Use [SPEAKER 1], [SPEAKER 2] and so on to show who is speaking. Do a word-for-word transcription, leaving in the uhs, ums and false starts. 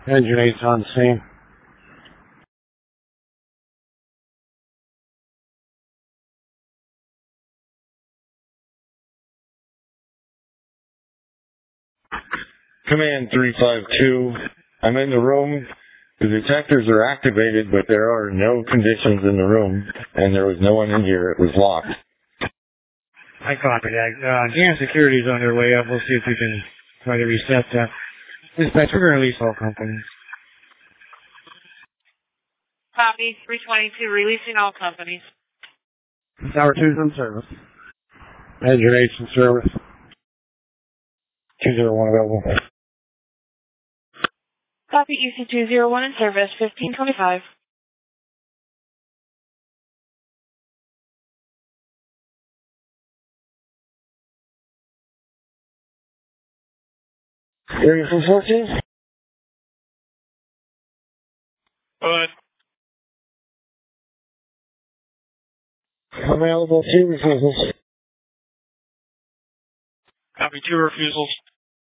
[SPEAKER 1] Engine eight's on the scene. Command three five two, I'm in the room. The detectors are activated, but there are no conditions in the room, and there was no one in here. It was locked.
[SPEAKER 2] I copy that. Uh, Jam Security's on their way up. We'll see if we can try to reset that. Dispatch, we're going to release all companies.
[SPEAKER 3] Copy, three twenty-two, releasing all companies.
[SPEAKER 1] Tower two's in service. Engine eight's in service. two zero one available.
[SPEAKER 3] Copy, E C two zero one in service, fifteen twenty-five.
[SPEAKER 1] Area from fourteen?
[SPEAKER 3] Good.
[SPEAKER 1] Available two refusals.
[SPEAKER 3] Copy, two refusals.